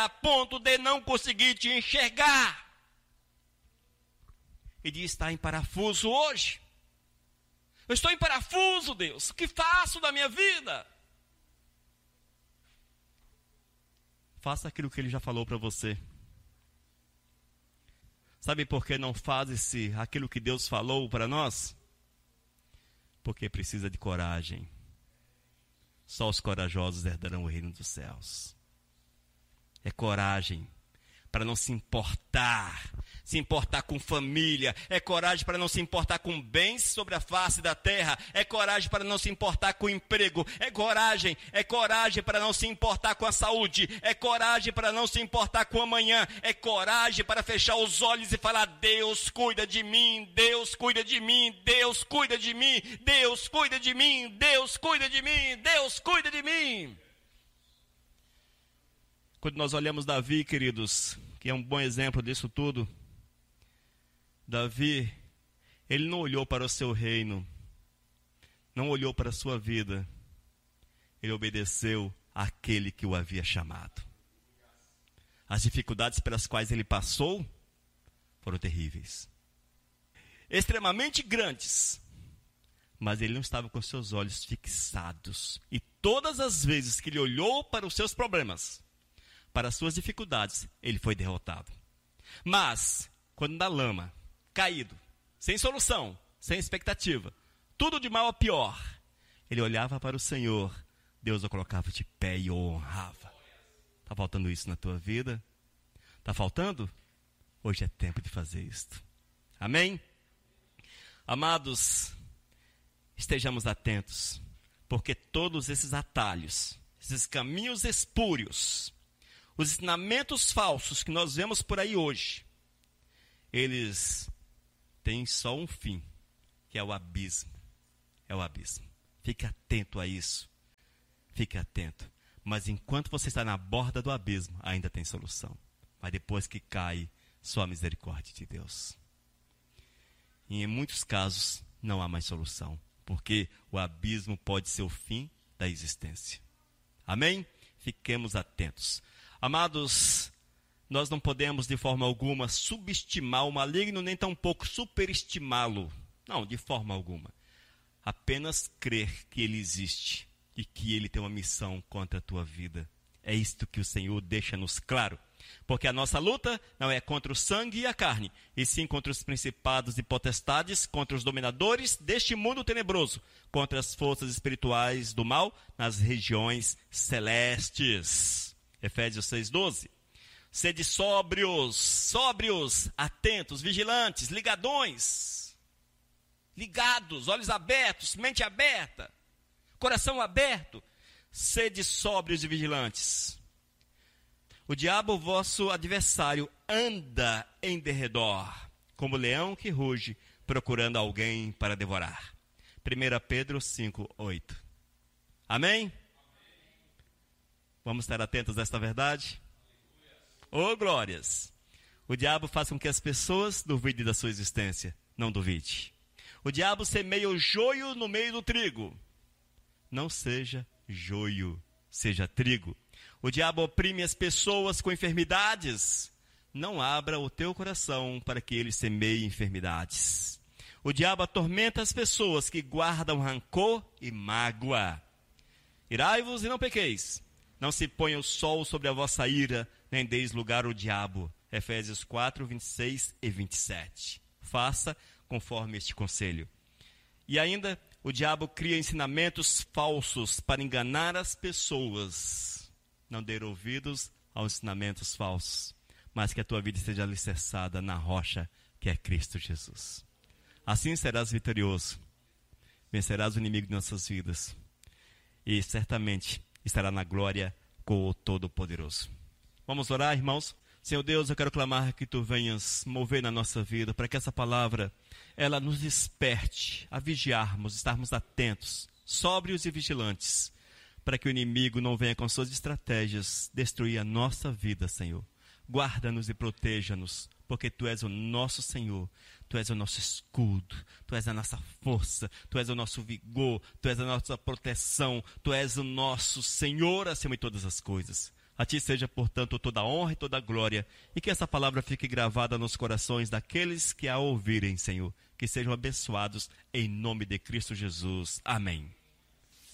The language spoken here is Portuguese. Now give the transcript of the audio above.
a ponto de não conseguir te enxergar e de estar em parafuso hoje. Eu estou em parafuso, Deus. O que faço da minha vida? Faça aquilo que Ele já falou para você. Sabe por que não faz-se aquilo que Deus falou para nós? Porque precisa de coragem. Só os corajosos herdarão o reino dos céus. É coragem para não se importar com família, é coragem para não se importar com bens sobre a face da terra, é coragem para não se importar com emprego, é coragem para não se importar com a saúde, é coragem para não se importar com amanhã, é coragem para fechar os olhos e falar: Deus cuida de mim, Deus cuida de mim, Deus cuida de mim, Deus cuida de mim, Deus cuida de mim, Deus cuida de mim. Quando nós olhamos Davi, queridos, que é um bom exemplo disso tudo, Davi, ele não olhou para o seu reino, não olhou para a sua vida, ele obedeceu àquele que o havia chamado. As dificuldades pelas quais ele passou foram terríveis, extremamente grandes, mas ele não estava com seus olhos fixados, e todas as vezes que ele olhou para os seus problemas, para as suas dificuldades, ele foi derrotado. Mas, quando na lama, caído, sem solução, sem expectativa, tudo de mal a pior, ele olhava para o Senhor, Deus o colocava de pé e o honrava. Está faltando isso na tua vida? Está faltando? Hoje é tempo de fazer isto. Amém? Amados, estejamos atentos, porque todos esses atalhos, esses caminhos espúrios, os ensinamentos falsos que nós vemos por aí hoje, eles têm só um fim, que é o abismo. É o abismo. Fique atento a isso. Fique atento. Mas enquanto você está na borda do abismo, ainda tem solução. Mas depois que cai, só a misericórdia de Deus. E em muitos casos, não há mais solução, porque o abismo pode ser o fim da existência. Amém? Fiquemos atentos. Amados, nós não podemos de forma alguma subestimar o maligno, nem tampouco superestimá-lo. Não, de forma alguma. Apenas crer que ele existe e que ele tem uma missão contra a tua vida. É isto que o Senhor deixa-nos claro. Porque a nossa luta não é contra o sangue e a carne, e sim contra os principados e potestades, contra os dominadores deste mundo tenebroso, contra as forças espirituais do mal nas regiões celestes. Efésios 6:12. Sede sóbrios, atentos, vigilantes, ligadões, ligados, olhos abertos, mente aberta, coração aberto. Sede sóbrios e vigilantes. O diabo, vosso adversário, anda em derredor, como leão que ruge, procurando alguém para devorar. 1 Pedro 5:8. Amém? Vamos estar atentos a esta verdade? Oh, glórias! O diabo faz com que as pessoas duvidem da sua existência. Não duvide. O diabo semeia o joio no meio do trigo. Não seja joio, seja trigo. O diabo oprime as pessoas com enfermidades. Não abra o teu coração para que ele semeie enfermidades. O diabo atormenta as pessoas que guardam rancor e mágoa. Irai-vos e não pequeis. Não se ponha o sol sobre a vossa ira, nem deis lugar ao diabo. Efésios 4, 26 e 27. Faça conforme este conselho. E ainda, o diabo cria ensinamentos falsos para enganar as pessoas. Não dê ouvidos aos ensinamentos falsos, mas que a tua vida esteja alicerçada na rocha que é Cristo Jesus. Assim serás vitorioso, vencerás o inimigo de nossas vidas e certamente estará na glória com o Todo-Poderoso. Vamos orar, irmãos? Senhor Deus, eu quero clamar que Tu venhas mover na nossa vida, para que essa palavra, ela nos desperte a vigiarmos, estarmos atentos, sóbrios e vigilantes, para que o inimigo não venha com suas estratégias destruir a nossa vida, Senhor. Guarda-nos e proteja-nos, porque Tu és o nosso Senhor, Tu és o nosso escudo, Tu és a nossa força, Tu és o nosso vigor, Tu és a nossa proteção, Tu és o nosso Senhor acima de todas as coisas. A Ti seja, portanto, toda a honra e toda a glória, e que essa palavra fique gravada nos corações daqueles que a ouvirem, Senhor. Que sejam abençoados em nome de Cristo Jesus. Amém.